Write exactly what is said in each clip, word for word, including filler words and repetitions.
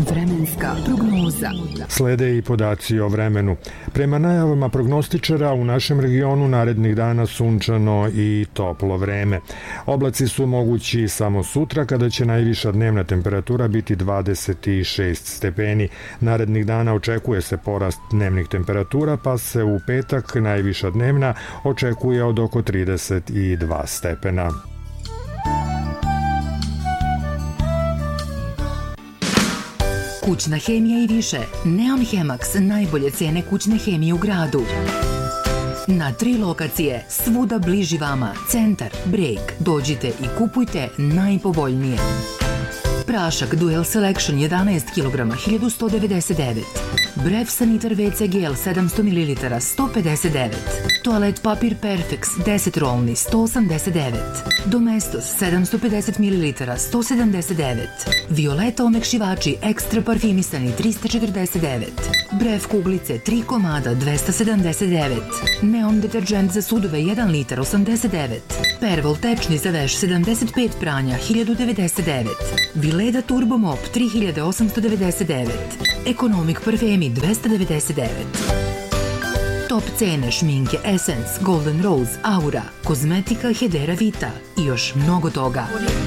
Vremenska prognoza. Slede i podaci o vremenu. Prema najavama prognostičara u našem regionu narednih dana sunčano i toplo vreme. Oblaci su mogući samo sutra kada će najviša dnevna temperatura biti dvadeset šest stepeni. Narednih dana očekuje se porast dnevnih temperatura pa se u petak najviša dnevna očekuje od oko trideset dva stepena. Kućna hemija i više. Neon Hemax, najbolje cene kućne hemije u gradu. Na tri lokacije, svuda bliži vama. Centar, Breg. Dođite i kupujte najpovoljnije. Prašak Dual Selection jedanaest kilograma, hiljadu sto devedeset devet. Brev Sanitar ve ce gel sedamsto mililitara, sto pedeset devet. Toalet papir Perfex deset rolni, sto osamdeset devet. Domestos sedamsto pedeset mililitara, sto sedamdeset devet. Violeta omekšivači ekstra parfimisani, trista četrdeset devet. Brev kuglice tri komada, dvesta sedamdeset devet. Neon deterđent za sudove jedan litar, osamdeset devet. Pervol tečni za veš sedamdeset pet pranja, hiljadu devedeset devet. Vileda Turbo Mop tri hiljade osamsto devedeset devet. Economic parfemi dvesta devedeset devet. Top cene šminke Essence, Golden Rose, Aura, kozmetika Hedera Vita i još mnogo toga.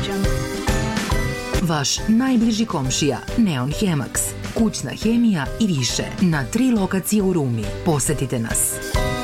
Vaš najbliži komšija Neon Hemax, kućna hemija i više na tri lokacije u Rumi. Posetite nas.